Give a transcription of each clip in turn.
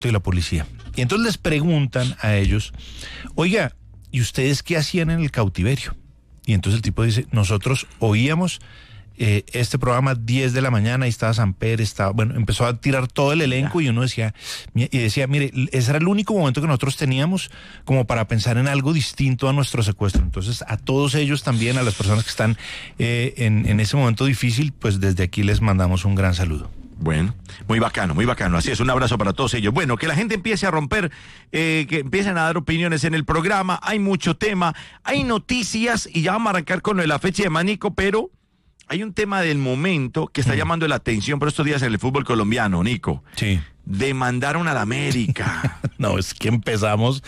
de la policía. Y entonces les preguntan a ellos, oiga, ¿y ustedes qué hacían en el cautiverio? Y entonces el tipo dice, nosotros oíamos este programa 10 de la mañana, ahí estaba Samper, empezó a tirar todo el elenco y uno decía, mire, ese era el único momento que nosotros teníamos como para pensar en algo distinto a nuestro secuestro. Entonces a todos ellos también, a las personas que están en ese momento difícil, pues desde aquí les mandamos un gran saludo. Bueno, muy bacano, así es, un abrazo para todos ellos. Bueno, que la gente empiece a romper, que empiecen a dar opiniones en el programa, hay mucho tema, hay noticias y ya vamos a arrancar con lo de la fecha de Manico, pero hay un tema del momento que está llamando la atención por estos días en el fútbol colombiano, Nico. Sí. Demandaron a la América. No, es que empezamos.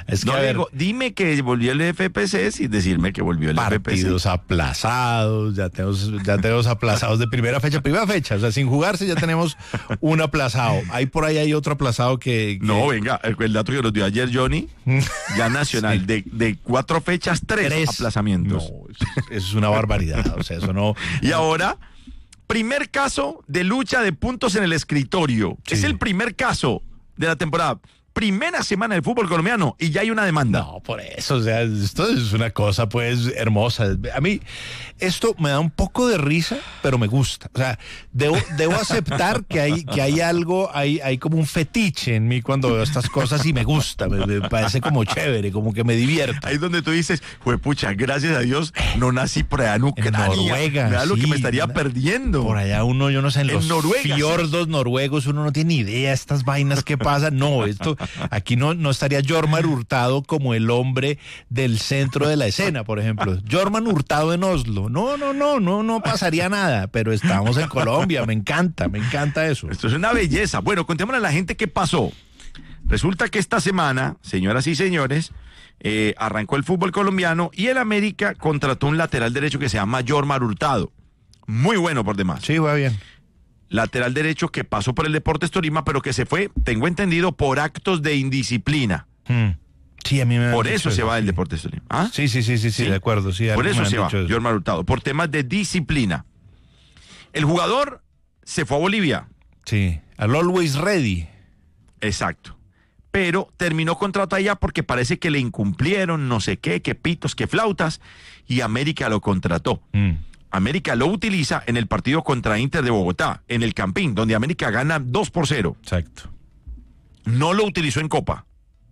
Dime que volvió el FPC sin decirme que volvió el FPC. Partidos aplazados, ya tenemos aplazados de primera fecha, o sea, sin jugarse ya tenemos un aplazado. Por ahí hay otro aplazado que... No, venga, el dato que nos dio ayer Johnny, ya nacional, sí. de 4 fechas, 3 aplazamientos. No, eso es una barbaridad, o sea, eso no... Y ahora... Primer caso de lucha de puntos en el escritorio. Sí. Es el primer caso de la temporada. Primera semana del fútbol colombiano y ya hay una demanda. No, por eso, o sea, esto es una cosa pues hermosa. A mí esto me da un poco de risa, pero me gusta. O sea, debo aceptar que hay algo, hay como un fetiche en mí cuando veo estas cosas y me gusta, me parece como chévere, como que me divierte. Ahí es donde tú dices, juepucha, gracias a Dios no nací por allá en Ucrania. Noruega, Mira lo que me estaría perdiendo. Por allá uno, yo no sé, en los fiordos noruegos uno no tiene ni idea estas vainas que pasan. No, esto... Aquí no estaría Jormar Hurtado como el hombre del centro de la escena, por ejemplo. Jormar Hurtado en Oslo. No pasaría nada, pero estamos en Colombia, me encanta eso. Esto es una belleza. Bueno, contémosle a la gente qué pasó. Resulta que esta semana, señoras y señores, arrancó el fútbol colombiano y el América contrató un lateral derecho que se llama Jormar Hurtado. Muy bueno por demás. Sí, va bien. Lateral derecho que pasó por el Deportes Tolima, pero que se fue, tengo entendido, por actos de indisciplina. Sí, a mí me por eso se va del Deportes Tolima. ¿Ah? Sí, de acuerdo. Sí, por eso se va, Jormar Hurtado, por temas de disciplina. El jugador se fue a Bolivia. Sí, al Always Ready. Exacto. Pero terminó contrato allá porque parece que le incumplieron no sé qué pitos, qué flautas, y América lo contrató. América lo utiliza en el partido contra Inter de Bogotá, en el Campín, donde América gana 2-0. Exacto. No lo utilizó en Copa.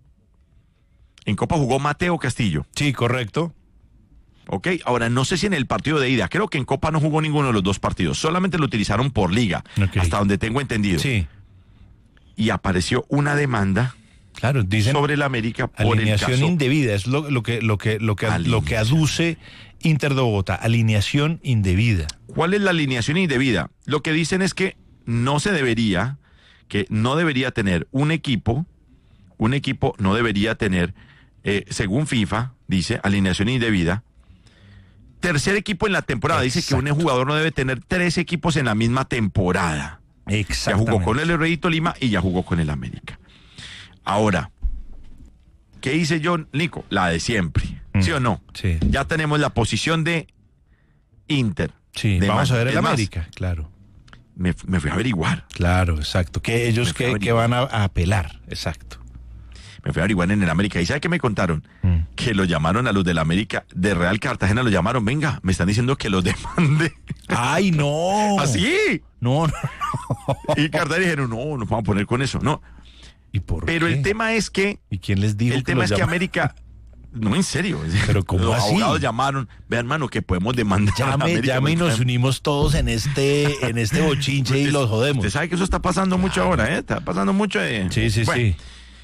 En Copa jugó Mateo Castillo. Sí, correcto. Ok, ahora no sé si en el partido de ida, creo que en Copa no jugó ninguno de los 2 partidos, solamente lo utilizaron por liga, hasta donde tengo entendido. Sí. Y apareció una demanda. Claro, dicen sobre el América por alineación el caso. Indebida, es lo que aduce Inter de Bogotá, alineación indebida. ¿Cuál es la alineación indebida? Lo que dicen es que no debería tener un equipo no debería tener, según FIFA, dice, alineación indebida. Tercer equipo en la temporada. Exacto. Dice que un jugador no debe tener 3 equipos en la misma temporada. Exacto. Ya jugó con el Rey Tolima y ya jugó con el América. Ahora, ¿qué dice John? Nico? La de siempre, ¿sí o no? Sí. Ya tenemos la posición de Inter. Sí, vamos a ver el América, claro. Me fui a averiguar. Claro, exacto. Que ellos que van a apelar, exacto. Me fui a averiguar en el América. ¿Y sabe qué me contaron? Que lo llamaron a los del América, de Real Cartagena, lo llamaron, venga, me están diciendo que los demande. ¡Ay, no! ¿Así? No. Y Cartagena dijeron, no, nos vamos a poner con eso, no. ¿Y por Pero qué? El tema es que... ¿Y quién les dijo? El tema es que América... No, en serio. Pero ¿cómo los así? abogados llamaron, vean, hermano, que podemos demandar a América. Llame y nos unimos todos en este bochinche y los jodemos. Usted sabe que eso está pasando mucho ahora, ¿eh? Está pasando mucho. Sí. Bueno,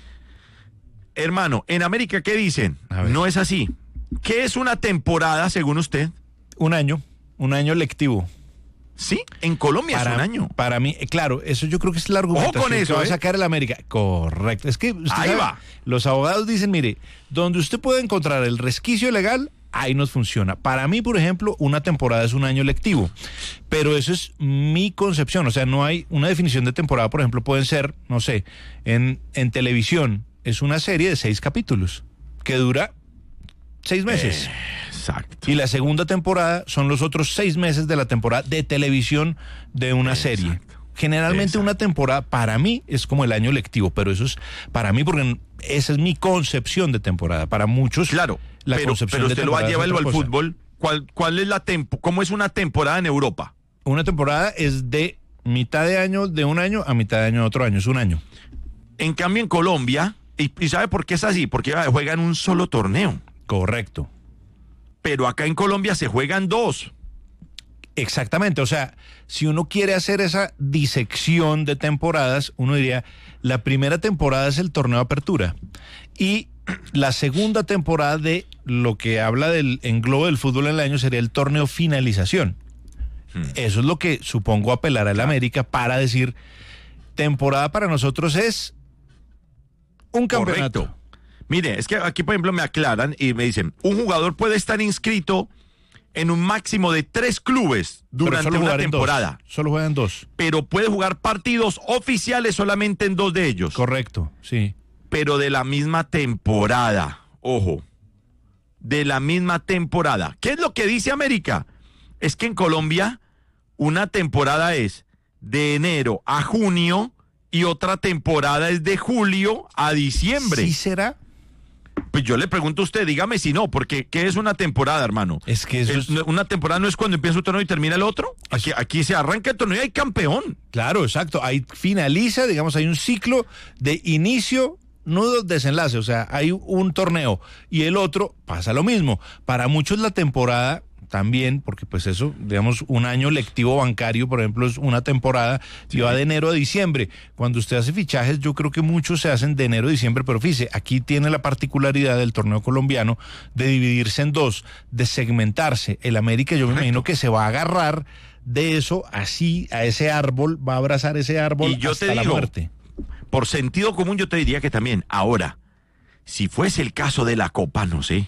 hermano, en América, ¿qué dicen? No es así. ¿Qué es una temporada, según usted? Un año lectivo. Sí, en Colombia es un año. Para mí, claro, eso yo creo que es la argumentación con eso, que va a sacar el América. Correcto. Es que usted sabe, los abogados dicen, mire, donde usted puede encontrar el resquicio legal, ahí nos funciona. Para mí, por ejemplo, una temporada es un año lectivo. Pero eso es mi concepción. O sea, no hay una definición de temporada, por ejemplo, pueden ser, no sé, en televisión es una serie de 6 capítulos que dura 6 meses. Exacto. Y la segunda temporada son los otros 6 meses de la temporada de televisión de una serie. Generalmente Exacto. una temporada para mí es como el año lectivo, pero eso es para mí porque esa es mi concepción de temporada. Para muchos, Claro, la pero concepción de usted lo va a temporada es llevarlo al otra cosa. fútbol. ¿Cuál es cómo es una temporada en Europa? Una temporada es de mitad de año de un año a mitad de año de otro año, es un año. En cambio, en Colombia, ¿y sabe por qué es así? Porque juegan un solo torneo. Correcto. Pero acá en Colombia se juegan dos. Exactamente, o sea, si uno quiere hacer esa disección de temporadas, uno diría, la primera temporada es el torneo de apertura y la segunda temporada de lo que habla del englobo del fútbol en el año sería el torneo finalización. Eso es lo que supongo apelará el América para decir, temporada para nosotros es un campeonato. Correcto. Mire, es que aquí, por ejemplo, me aclaran y me dicen, un jugador puede estar inscrito en un máximo de 3 clubes Pero durante solo una jugar en temporada, solo juegan 2. pero puede jugar partidos oficiales solamente en 2 de ellos. Correcto, sí. Pero de la misma temporada, ojo, de la misma temporada. ¿Qué es lo que dice América? Es que en Colombia una temporada es de enero a junio y otra temporada es de julio a diciembre. ¿Sí será? Pues yo le pregunto a usted, dígame si no, porque ¿qué es una temporada, hermano? Es que eso es... Una temporada no es cuando empieza un torneo y termina el otro. Aquí se arranca el torneo y hay campeón. Claro, exacto. Ahí finaliza, digamos, hay un ciclo de inicio, nudo, desenlace. O sea, hay un torneo y el otro pasa lo mismo. Para muchos la temporada también, porque pues eso, digamos, un año lectivo bancario, por ejemplo, es una temporada y va de enero a diciembre. Cuando usted hace fichajes, yo creo que muchos se hacen de enero a diciembre, pero fíjese, aquí tiene la particularidad del torneo colombiano de dividirse en dos, de segmentarse. El América, yo me imagino que se va a agarrar de eso, así, a ese árbol, va a abrazar ese árbol Y yo hasta te la digo, muerte. por sentido común yo te diría que también, ahora, si fuese el caso de la Copa, no sé.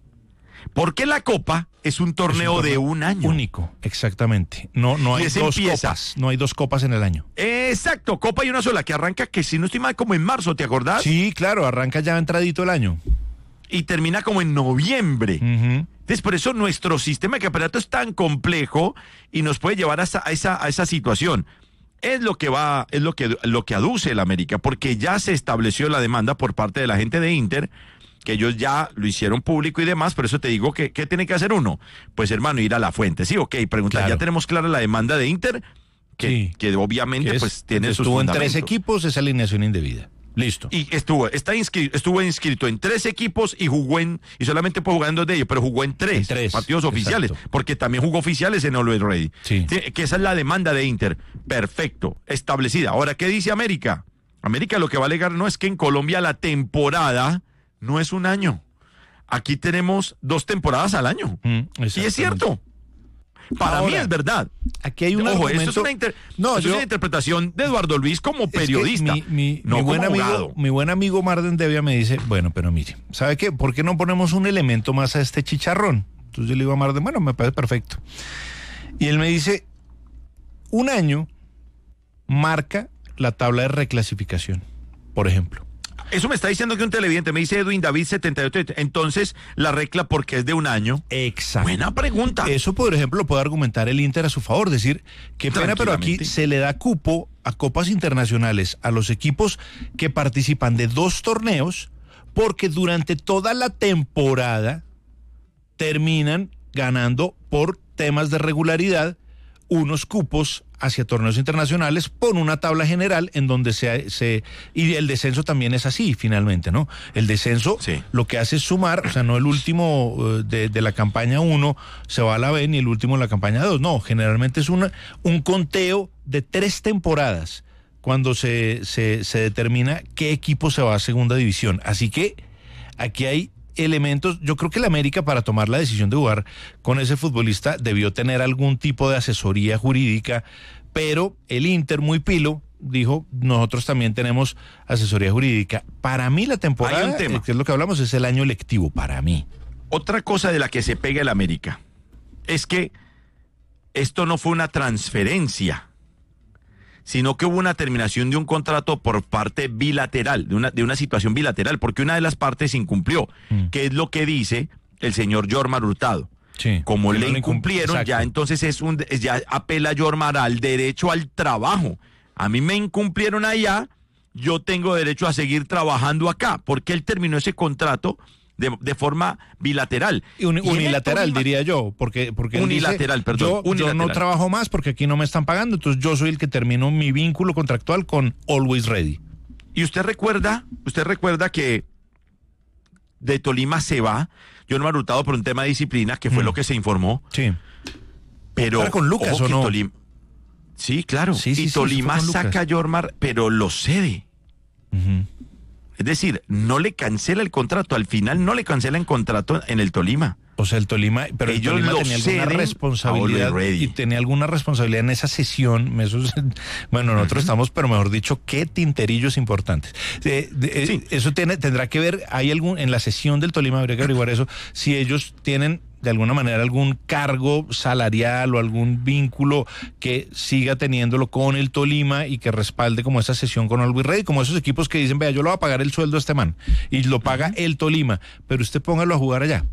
Porque la Copa es un torneo de un año. Único, exactamente. No hay dos copas. No hay 2 copas en el año. Exacto, Copa y una sola, que arranca, que si no estoy mal, como en marzo, ¿te acordás? Sí, claro, arranca ya entradito el año. Y termina como en noviembre. Ujú. Entonces, por eso nuestro sistema de campeonato es tan complejo y nos puede llevar a esa situación. Es lo que aduce el América, porque ya se estableció la demanda por parte de la gente de Inter, que ellos ya lo hicieron público y demás, por eso te digo que ¿qué tiene que hacer uno? Pues hermano, ir a la fuente, sí, ok, preguntar, Claro. ya tenemos clara la demanda de Inter, Sí. que obviamente Que pues tiene sus estuvo en fundamentos. 3 equipos, esa alineación indebida. Listo. Y estuvo inscrito en 3 equipos y solamente puede jugar en 2 de ellos, pero jugó en 3 En 3, partidos oficiales, exacto. porque también jugó oficiales en Always Ready. Sí. Que esa es la demanda de Inter. Perfecto, establecida. Ahora, ¿qué dice América? América lo que va a alegar no es que en Colombia la temporada no es un año. Aquí tenemos 2 temporadas al año. Y es Exactamente. cierto. Para mí Ahora, es verdad. Aquí hay un Ojo, argumento... esto es una interpretación de Eduardo Luis como periodista. Es que mi no buen como amigo, abogado. mi buen amigo Marden Devia me dice, bueno, pero mire, ¿sabe qué? ¿Por qué no ponemos un elemento más a este chicharrón? Entonces yo le digo a Marden, bueno, me parece perfecto. Y él me dice, un año marca la tabla de reclasificación, por ejemplo. Eso me está diciendo que un televidente me dice Edwin David 78. Entonces, la regla porque es de un año. Exacto. Buena pregunta. Eso, por ejemplo, lo puede argumentar el Inter a su favor, decir, qué pena, pero aquí Tranquilamente. se le da cupo a copas internacionales a los equipos que participan de 2 torneos, porque durante toda la temporada terminan ganando por temas de regularidad unos cupos hacia torneos internacionales por una tabla general en donde y el descenso también es así finalmente, ¿no? El descenso Sí. lo que hace es sumar, o sea, no el último de la campaña 1 se va a la B ni el último de la campaña 2, no, generalmente es un conteo de 3 temporadas cuando se determina qué equipo se va a segunda división. Así que aquí hay elementos, yo creo que el América para tomar la decisión de jugar con ese futbolista debió tener algún tipo de asesoría jurídica, pero el Inter muy pilo dijo, nosotros también tenemos asesoría jurídica. Para mí la temporada, Hay un tema. que es lo que hablamos, es el año lectivo, para mí. Otra cosa de la que se pega el América es que esto no fue una transferencia, sino que hubo una terminación de un contrato por parte bilateral, de una situación bilateral, porque una de las partes incumplió, que es lo que dice el señor Yormar Hurtado. Sí, Como que le no le incumplieron, exacto. ya entonces ya apela Yormar al derecho al trabajo. a mí me incumplieron allá, yo tengo derecho a seguir trabajando acá, porque él terminó ese contrato de forma bilateral. Unilateral, Tolima, diría yo, porque él unilateral, dice, perdón. Yo no trabajo más porque aquí no me están pagando, entonces yo soy el que termino mi vínculo contractual con Always Ready. Y usted recuerda que de Tolima se va Jormar Hurtado por un tema de disciplina, que fue lo que se informó. Sí. Pero ¿era con Lucas o no? Sí, claro. Sí, Tolima saca a Jormar, pero lo cede. Uh-huh. Es decir, no le cancela el contrato. Al final no le cancela el contrato en el Tolima. O sea, el Tolima, pero ellos el Tolima tenía alguna responsabilidad y tenía alguna responsabilidad en esa sesión. Bueno, nosotros estamos, pero mejor dicho, qué tinterillos importantes. Sí. Eso tendrá que ver, en la sesión del Tolima, habría que averiguar eso, si ellos tienen de alguna manera algún cargo salarial o algún vínculo que siga teniéndolo con el Tolima y que respalde como esa sesión con Always Ready, como esos equipos que dicen, vea, yo le voy a pagar el sueldo a este man y lo paga el Tolima, pero usted póngalo a jugar allá.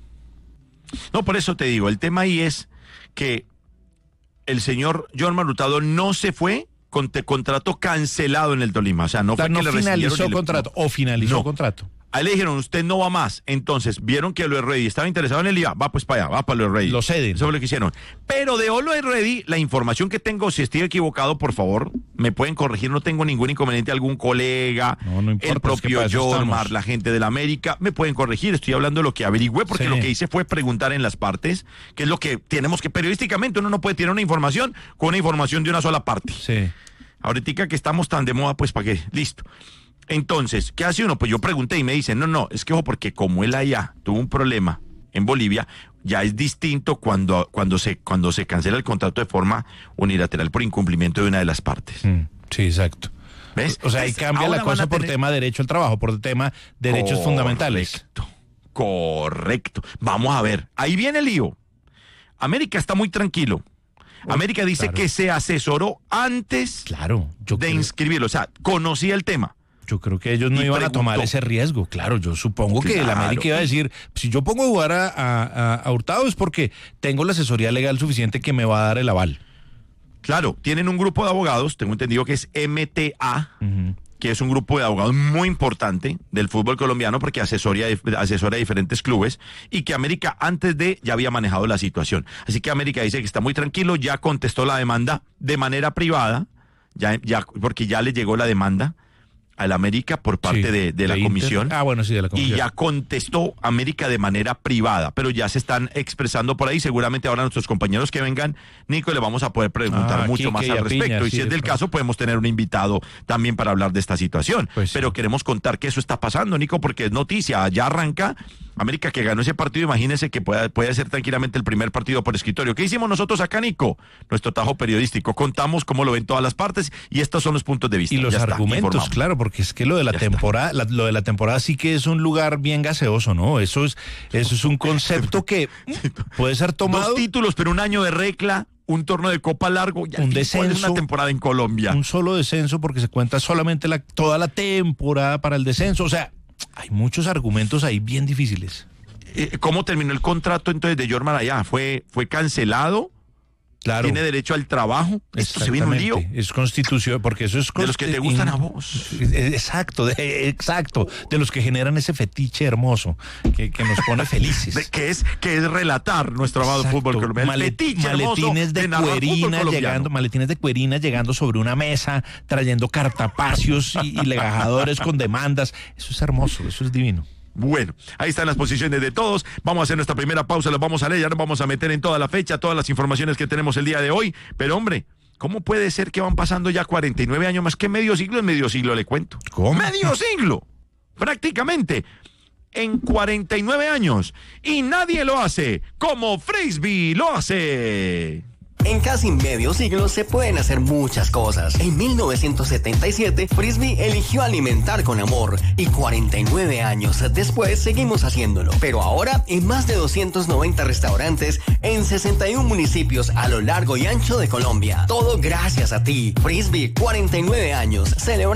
No, por eso te digo, el tema ahí es que el señor Jormar Hurtado no se fue con contrato cancelado en el Tolima, o sea, no fue que le finalizó contrato o finalizó contrato. Ahí le dijeron, usted no va más. Entonces, vieron que Always Ready estaba interesado en él y va pues para allá, va para Always Ready. Lo ceden. Eso fue lo que hicieron. Pero de Always Ready, la información que tengo, si estoy equivocado, por favor, me pueden corregir, no tengo ningún inconveniente, algún colega, no importa, el propio Jormar, la gente de la América, me pueden corregir, estoy hablando de lo que averigüé, porque lo que hice fue preguntar en las partes, que es lo que tenemos que, periodísticamente, uno no puede tener una información con una información de una sola parte. Sí. Ahorita que estamos tan de moda, pues, ¿para qué? Listo. Entonces, ¿qué hace uno? Pues yo pregunté y me dicen, no, es que ojo, porque como él allá tuvo un problema en Bolivia, ya es distinto cuando se cancela el contrato de forma unilateral por incumplimiento de una de las partes. Sí, exacto. ¿Ves? O sea, ahí cambia la cosa por tema derecho al trabajo, por tema derechos fundamentales. Correcto. Vamos a ver, ahí viene el lío. América está muy tranquilo. América dice que se asesoró antes de inscribirlo, o sea, conocía el tema. Yo creo que ellos no iban a tomar ese riesgo, claro, yo supongo que el América iba a decir, si yo pongo a jugar a Hurtado es porque tengo la asesoría legal suficiente que me va a dar el aval. Claro, tienen un grupo de abogados, tengo entendido que es MTA, que es un grupo de abogados muy importante del fútbol colombiano porque asesora a diferentes clubes y que América antes de ya había manejado la situación. Así que América dice que está muy tranquilo, ya contestó la demanda de manera privada, ya porque ya le llegó la demanda al América por parte de la comisión. Bueno, sí, de la comisión. Y ya contestó América de manera privada, pero ya se están expresando por ahí. Seguramente ahora nuestros compañeros que vengan, Nico, le vamos a poder preguntar mucho más al respecto. Piña, y si es del caso, podemos tener un invitado también para hablar de esta situación. Pues pero queremos contar que eso está pasando, Nico, porque es noticia. Ya arranca América que ganó ese partido. Imagínense que puede ser tranquilamente el primer partido por escritorio. ¿Qué hicimos nosotros acá, Nico? Nuestro tajo periodístico. Contamos cómo lo ven todas las partes y estos son los puntos de vista. Y los argumentos, claro, porque es que lo de la temporada sí que es un lugar bien gaseoso, ¿no? Eso es un concepto que puede ser tomado. 2 títulos, pero un año de recla, un torneo de Copa largo, ya un descenso, una temporada en Colombia. Un solo descenso porque se cuenta solamente toda la temporada para el descenso. O sea, hay muchos argumentos ahí bien difíciles. ¿Cómo terminó el contrato entonces de Jormar allá? ¿Fue cancelado? Claro. ¿Tiene derecho al trabajo? Esto se viene un lío. Es constitución, porque eso es... De los que te gustan a vos. Exacto, de los que generan ese fetiche hermoso, que nos pone felices. que es relatar nuestro amado fútbol colombiano. Maletines de cuerina llegando sobre una mesa, trayendo cartapacios y legajadores con demandas. Eso es hermoso, eso es divino. Bueno, ahí están las posiciones de todos. Vamos a hacer nuestra primera pausa, las vamos a leer, ya nos vamos a meter en toda la fecha, todas las informaciones que tenemos el día de hoy. Pero hombre, ¿cómo puede ser que van pasando ya 49 años más que medio siglo? En medio siglo le cuento. ¿Cómo? ¡Medio siglo! Prácticamente. En 49 años. Y nadie lo hace como Frisbee lo hace. En casi medio siglo se pueden hacer muchas cosas. En 1977, Frisbee eligió alimentar con amor y 49 años después seguimos haciéndolo. Pero ahora en más de 290 restaurantes en 61 municipios a lo largo y ancho de Colombia. Todo gracias a ti. Frisbee, 49 años. Celebra